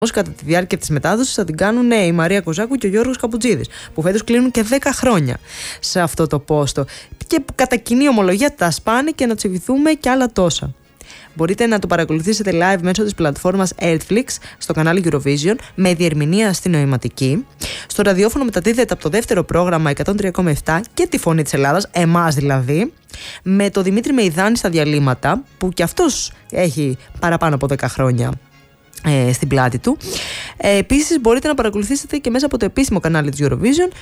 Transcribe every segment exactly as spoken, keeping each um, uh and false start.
Κατά τη διάρκεια της μετάδοσης θα την κάνουν ναι, η Μαρία Κοζάκου και ο Γιώργος Καπουτζίδης, που φέτος κλείνουν και δέκα χρόνια σε αυτό το πόστο. Και κατά κοινή ομολογία τα σπάνε και να τσιβηθούμε και άλλα τόσα. Μπορείτε να το παρακολουθήσετε live μέσω της πλατφόρμας Netflix στο κανάλι Eurovision με διερμηνία στη νοηματική. Στο ραδιόφωνο μεταδίδεται από το δεύτερο πρόγραμμα εκατόν τρία κόμμα επτά και τη Φωνή της Ελλάδας, εμάς δηλαδή, με το Δημήτρη Μεϊδάνη στα διαλύματα, που κι αυτός έχει παραπάνω από δέκα χρόνια ε, στην πλάτη του. Ε, επίσης μπορείτε να παρακολουθήσετε και μέσα από το επίσημο κανάλι της Eurovision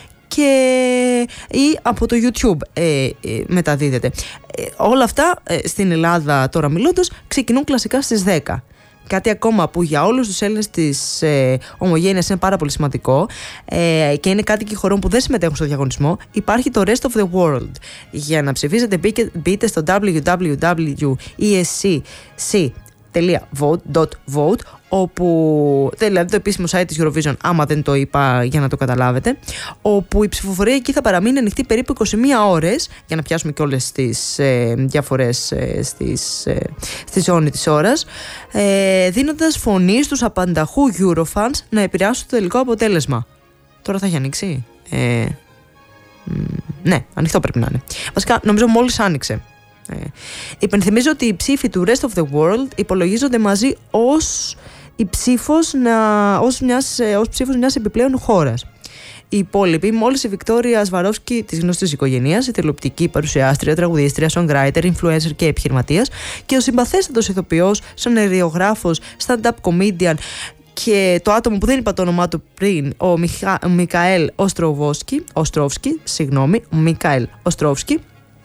και ή από το YouTube ε, ε, μεταδίδεται. Ε, όλα αυτά ε, στην Ελλάδα τώρα μιλώντας ξεκινούν κλασικά στις δέκα. Κάτι ακόμα που για όλους τους Έλληνες της ε, ομογένειας είναι πάρα πολύ σημαντικό ε, και είναι κάτοικοι χωρών που δεν συμμετέχουν στο διαγωνισμό. Υπάρχει το Rest of the World. Για να ψηφίσετε μπείτε στο double-u double-u double-u τελεία ι ες σι σι τελεία vote, όπου, δηλαδή το επίσημο site της Eurovision, άμα δεν το είπα για να το καταλάβετε, όπου η ψηφοφορία εκεί θα παραμείνει ανοιχτή περίπου είκοσι μία ώρες, για να πιάσουμε και όλες τις ε, διαφορές ε, στις, ε, στη ζώνη της ώρας, ε, δίνοντας φωνή στους απανταχού Eurofans να επηρεάσουν το τελικό αποτέλεσμα. Τώρα θα έχει ανοίξει. Ε, μ, ναι, ανοιχτό πρέπει να είναι. Βασικά, νομίζω μόλις άνοιξε. Ε, υπενθυμίζω ότι οι ψήφοι του Rest of the World υπολογίζονται μαζί ως, η ψήφος να, ως, μιας, ως ψήφος μιας επιπλέον χώρας. Οι υπόλοιποι, μόλις η Βικτόρια Σβαρόφσκι της γνωστής οικογένειας, η τηλεοπτική παρουσιάστρια, τραγουδίστρια, songwriter, influencer και επιχειρηματίας, και ο συμπαθέστατος ηθοποιός, σεναριογράφος, stand-up comedian και το άτομο που δεν είπα το όνομά του πριν, ο Μιχα, Μικαέλ Οστροβόσκι, Οστρόφσκι, συγγνώμη, Μικαέλ Οστρόφσκι,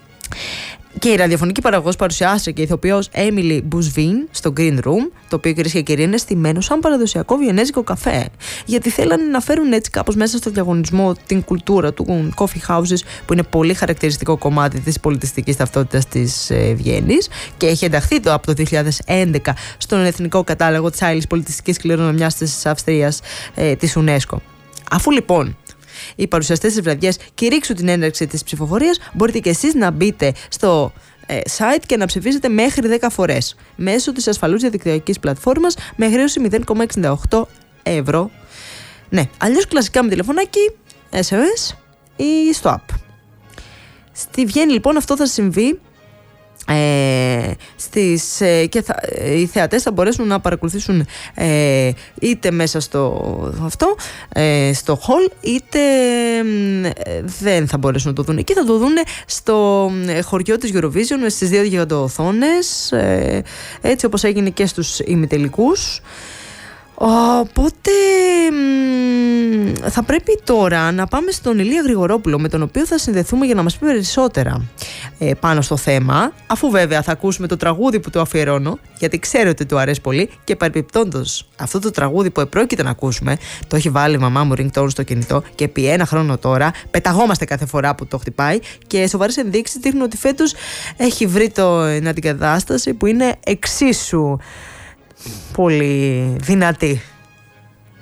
και η ραδιοφωνική παραγωγός, παρουσιάστρια και ηθοποιός Emily Bouzvin στο Green Room, το οποίο, κυρίες και κύριοι, είναι στημένο σαν παραδοσιακό βιενέζικο καφέ. Γιατί θέλανε να φέρουν έτσι κάπως μέσα στο διαγωνισμό την κουλτούρα του coffee houses, που είναι πολύ χαρακτηριστικό κομμάτι της πολιτιστικής ταυτότητας της ε, Βιέννης και έχει ενταχθεί το, από το δύο χιλιάδες έντεκα στον εθνικό κατάλογο της άλλης πολιτιστικής κληρονομιάς της Αυστρίας, ε, της UNESCO. Αφού λοιπόν οι παρουσιαστές της βραδιάς κηρύξουν την έναρξη της ψηφοφορίας, μπορείτε και εσείς να μπείτε στο ε, site και να ψηφίσετε μέχρι δέκα φορές μέσω της ασφαλούς διαδικτυακής πλατφόρμας με χρέωση μηδέν κόμμα εξήντα οκτώ ευρώ. Ναι, αλλιώς κλασικά με τηλεφωνάκι, ες εμ ες ή στο app. Στη Βιέννη λοιπόν αυτό θα συμβεί. Ε, στις, ε, και θα, ε, οι θεατές θα μπορέσουν να παρακολουθήσουν ε, είτε μέσα στο αυτό ε, στο hall, είτε ε, δεν θα μπορέσουν να το δουν εκεί, θα το δουν στο ε, χωριό της Eurovision στις δύο γιγαντοοθόνες, ε, έτσι όπως έγινε και στους ημιτελικούς. Οπότε θα πρέπει τώρα να πάμε στον Ηλία Γρηγορόπουλο, με τον οποίο θα συνδεθούμε για να μας πει περισσότερα ε, πάνω στο θέμα, αφού βέβαια θα ακούσουμε το τραγούδι που του αφιερώνω, γιατί ξέρω ότι του αρέσει πολύ και παρεμπιπτόντως αυτό το τραγούδι που επρόκειται να ακούσουμε το έχει βάλει η μαμά μου ringtone στο κινητό και επί ένα χρόνο τώρα πεταγόμαστε κάθε φορά που το χτυπάει, και σοβαρές ενδείξεις δείχνουν ότι φέτος έχει βρει την αντικατάσταση που είναι εξίσου πολύ δυνατή.